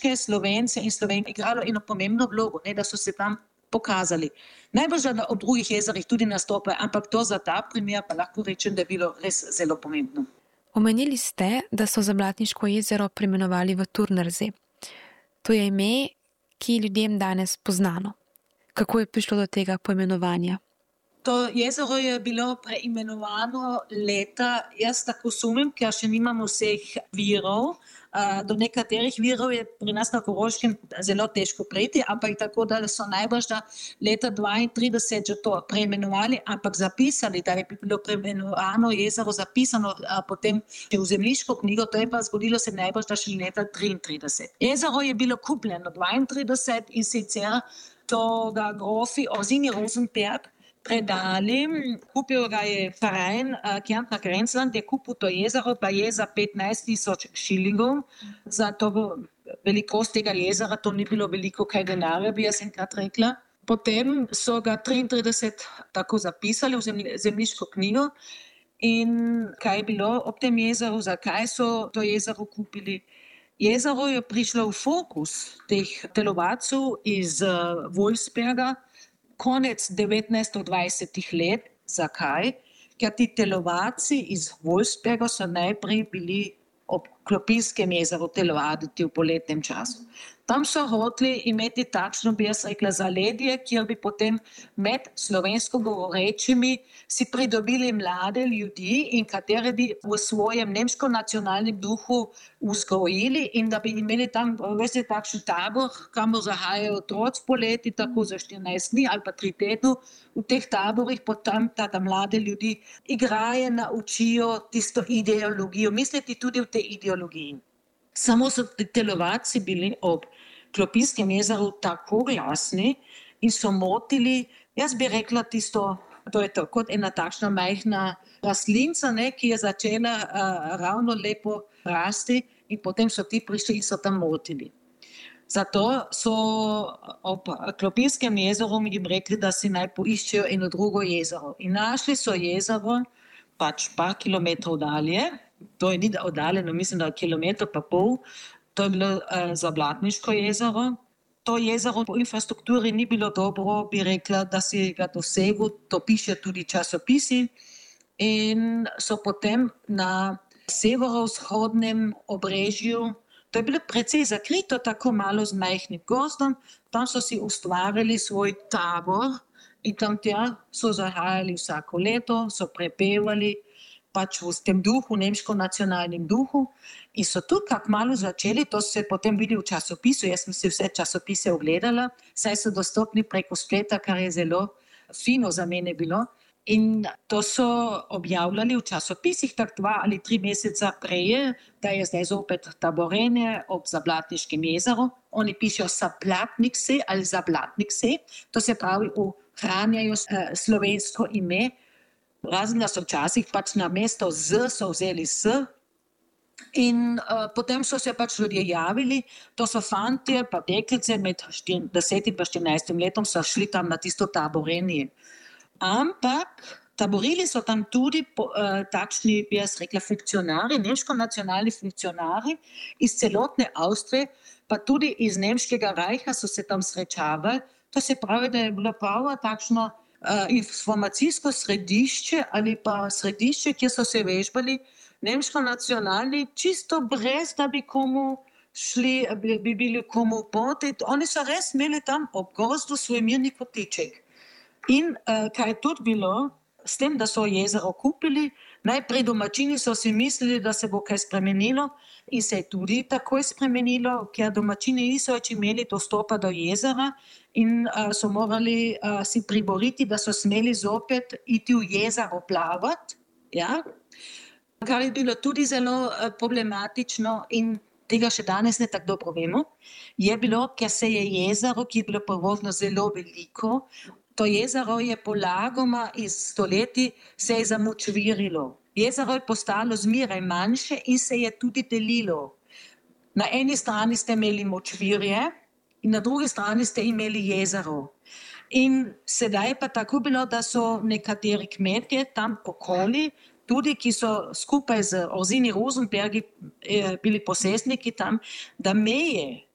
Nemške, Slovence in Slovenke igralo eno pomembno vlogo, ne, da so se tam pokazali. Najbolj, da ob drugih jezerih tudi nastopajo, ampak to za ta primer pa lahko rečem, da je bilo res zelo pomembno. Omenili ste, da so Zablatniško jezero preimenovali v Turnersee. To je ime, ki je ljudem danes poznano. Kako je prišlo do tega poimenovanja? To jezero je bilo preimenovano leta, jaz tako sumim, ker še nimamo vseh virov. Do nekaterih virov je pri nas na Koroškem zelo težko priti, ampak tako, da so najbrž leta 32 že to preimenovali, ampak zapisali, da je bilo preimenovano jezero zapisano potem v zemljiško knjigo, to je pa zgodilo se najbrž še leta 33. Jezero je bilo kupljeno 32 in sicer to ga grofi Orsini Rosenberg predali, kupil ga je Verein Kärntner Grenzland, je kupil to jezero, pa je za 15,000 šilingov. Za to velikost tega jezera, to ni bilo veliko kaj denarja, bi jaz enkrat rekla. Potem so ga 33 tako zapisali v zemljiško knjigo in kaj je bilo ob tem jezeru, zakaj so to jezero kupili. Jezero je prišlo v fokus teh telovadcev iz Wolfsberga, konec 1920 let. Zakaj? Ker ti telovadci iz Wolfsberga so najprej bili ob Klopinskem jezeru telovaditi v poletnem času. Tam so hoteli imeti takšno, bi jaz rekla, zaledje, kjer bi potem med slovensko govorečimi si pridobili mlade ljudi in katere bi v svojem nemško nacionalnem duhu vzgojili in da bi imeli tam veste takšen tabor, kamor zahajajo otroci poleti, tako za 14 dni ali pa 3 tedne. V teh taborih potem ta mlade ljudi igrajo, naučijo tisto ideologijo, misliti tudi v tej ideologiji. Samo so telovadci bili ob Klopinskem jezeru tako glasni in so motili, jaz bi rekla tisto, to je to, kot ena takšna majhna rastlinca, ne, ki je začela ravno lepo rasti in potem so ti prišli in so tam motili. Zato so ob Klopinskem jezeru jim rekli, da si naj poiščejo eno drugo jezero. In našli so jezero pač par kilometrov dalje, to je ni oddaljeno, mislim, da kilometer pa pol, to je bilo Zablatniško jezero. To jezero po infrastrukturi ni bilo dobro, bi rekla, da si ga dosegel, to piše tudi časopisi. In so potem na severovzhodnem obrežju, to je bilo precej zakrito, tako malo z majhnim gozdom, tam so si ustvarili svoj tabor in tam tja so zahajali vsako leto, so prepevali, pač v tem duhu, nemško-nacionalnem duhu in so tudi kak malo začeli, to se potem vidi v časopisu, jaz sem si vse časopise ogledala, saj so dostopni preko spleta, kar je zelo fino za mene bilo in to so objavljali v časopisih tak 2 ali 3 meseca prej, da je zdaj zopet taborenje ob Zablatniškem jezeru, oni pišejo Zablatniksee ali Zablatniksee, to se pravi ohranjajo slovensko ime, razen da so včasih pač na mesto Z so vzeli S in potem so se pač ljudje javili, to so fantje pa deklice med 10 in 14 letom so šli tam na tisto taborenje. Ampak taborili so tam tudi takšni, bi jaz rekla, funkcionari, nemško-nacionalni funkcionari iz celotne Avstrije, pa tudi iz Nemškega rajha so se tam srečavali, to se pravi, da je bilo pravo takšno informacijsko središče ali pa središče, kjer so se vežbali nemško-nacionalni, čisto brez, da bi komu šli, bi bili komu poti. Oni so res imeli tam ob gozdu svoj mirni kotiček. In kaj je tudi bilo, s tem, da so jezero kupili, najprej domačini so si mislili, da se bo kaj spremenilo in se je tudi takoj spremenilo, ker domačini niso več imeli dostopa do jezera in so morali si priboriti, da so smeli zopet iti v jezero plavati, ja? Kar je bilo tudi zelo problematično in tega še danes ne tako dobro vemo, je bilo, ker se je jezero, ki je bilo prvotno zelo veliko, to jezero je polagoma iz stoletij se je zamočvirilo. Jezero je postalo zmeraj manjše in se je tudi delilo. Na eni strani ste imeli močvirje in na drugi strani ste imeli jezero. In sedaj pa tako bilo, da so nekateri kmetje tam okoli, tudi ki so skupaj z Orsini Rosenbergi bili posestniki tam, da meje